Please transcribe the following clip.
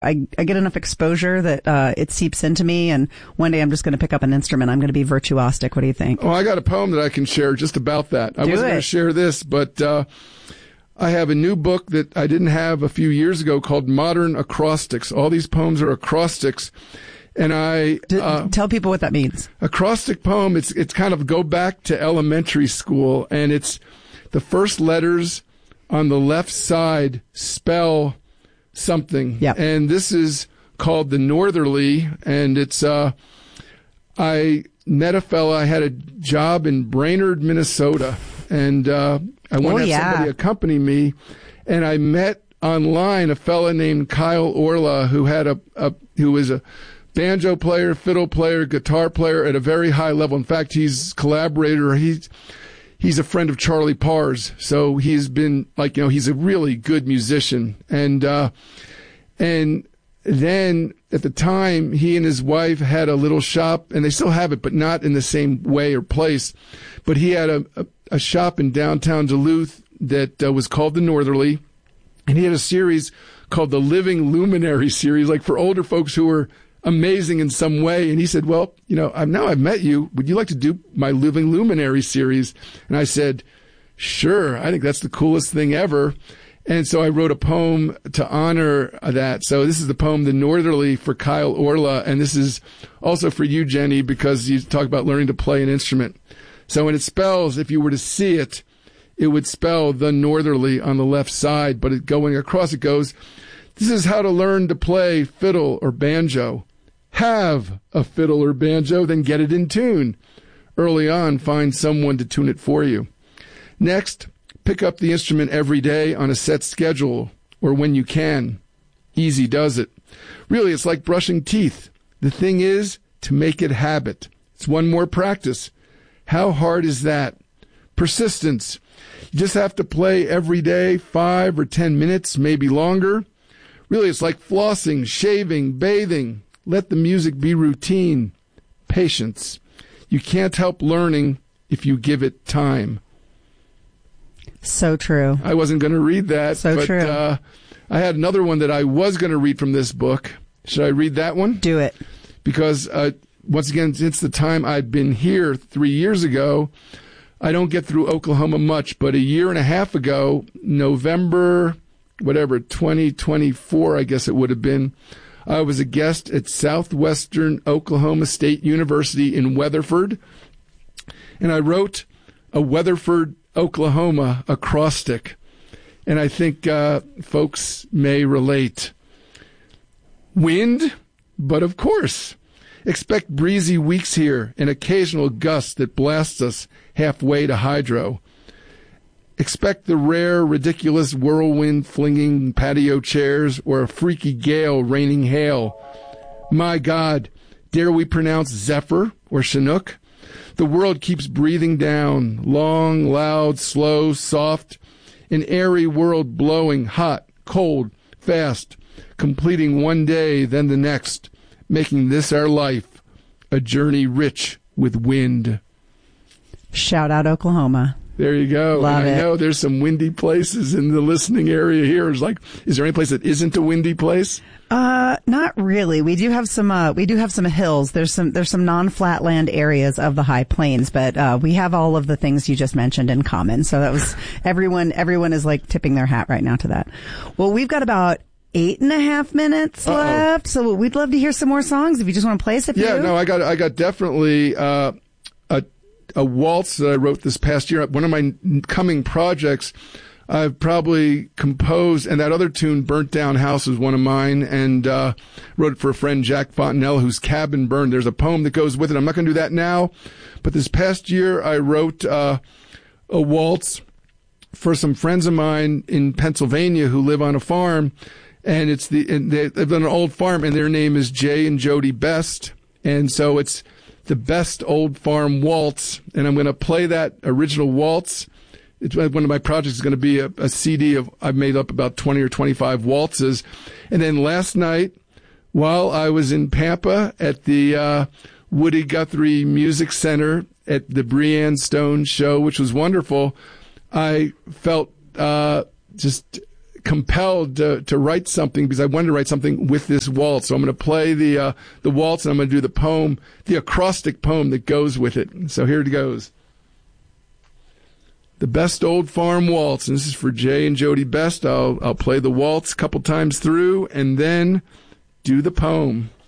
I get enough exposure that it seeps into me, and one day I'm just going to pick up an instrument. I'm going to be virtuosic. What do you think? Oh, I got a poem that I can share just about that. I wasn't going to share this, but I have a new book that I didn't have a few years ago called Modern Acrostics. All these poems are acrostics. And tell people what that means. Acrostic poem, it's kind of go back to elementary school, and it's the first letters on the left side spell something. Yep. And this is called the Northerly, and it's I met a fella. I had a job in Brainerd, Minnesota, and I wanted to have somebody accompany me, and I met online a fella named Kyle Orla who had who was a banjo player, fiddle player, guitar player at a very high level. In fact, he's collaborator. He's a friend of Charlie Parr's, so he's been he's a really good musician. And then at the time, he and his wife had a little shop, and they still have it, but not in the same way or place. But he had a shop in downtown Duluth that was called the Northerly, and he had a series called the Living Luminary series, like for older folks who were amazing in some way. And he said, well, now I've met you. Would you like to do my Living Luminary series? And I said, sure. I think that's the coolest thing ever. And so I wrote a poem to honor that. So this is the poem, The Northerly, for Kyle Orla. And this is also for you, Jenny, because you talk about learning to play an instrument. So when it spells, if you were to see it, it would spell The Northerly on the left side, but going across it goes, this is how to learn to play fiddle or banjo. Have a fiddle or banjo, then get it in tune. Early on, find someone to tune it for you. Next, pick up the instrument every day on a set schedule or when you can. Easy does it. Really, it's like brushing teeth. The thing is to make it habit. It's one more practice. How hard is that? Persistence. You just have to play every day, 5 or 10 minutes, maybe longer. Really, it's like flossing, shaving, bathing. Let the music be routine. Patience. You can't help learning if you give it time. So true. I wasn't going to read that. So true. I had another one that I was going to read from this book. Should I read that one? Do it. Because, once again, since the time I'd been here 3 years ago, I don't get through Oklahoma much. But a year and a half ago, November 2024, I guess it would have been, I was a guest at Southwestern Oklahoma State University in Weatherford, and I wrote a Weatherford, Oklahoma acrostic, and I think folks may relate. Wind, but of course. Expect breezy weeks here, an occasional gust that blasts us halfway to hydro. Expect the rare, ridiculous whirlwind flinging patio chairs or a freaky gale raining hail. My God, dare we pronounce Zephyr or Chinook? The world keeps breathing down, long, loud, slow, soft, an airy world blowing hot, cold, fast, completing one day, then the next, making this our life, a journey rich with wind. Shout out Oklahoma. There you go. Love it. I know there's some windy places in the listening area here. It's like, is there any place that isn't a windy place? Not really. We do have some hills. There's some non-flatland areas of the high plains, but, we have all of the things you just mentioned in common. So that was, everyone is like tipping their hat right now to that. Well, we've got about 8.5 minutes left. So we'd love to hear some more songs if you just want to play us a few. Yeah, no, I got definitely, a waltz that I wrote this past year. One of my coming projects, I've probably composed, and that other tune, Burnt Down House, is one of mine, and wrote it for a friend, Jack Fontanella, whose cabin burned. There's a poem that goes with it. I'm not going to do that now, but this past year I wrote a waltz for some friends of mine in Pennsylvania who live on a farm, and they live on an old farm, and their name is Jay and Jody Best, and so it's the Best Old Farm Waltz, and I'm going to play that original waltz. It's one of my projects is going to be a CD of, I've made up about 20 or 25 waltzes. And then last night, while I was in Pampa at the Woody Guthrie Music Center at the Breanne Stone show, which was wonderful, I felt just compelled to write something because I wanted to write something with this waltz. So I'm going to play the waltz, and I'm going to do the poem, the acrostic poem that goes with it. So here it goes. The Best Old Farm Waltz, and this is for Jay and Jody Best. I'll play the waltz a couple times through and then do the poem.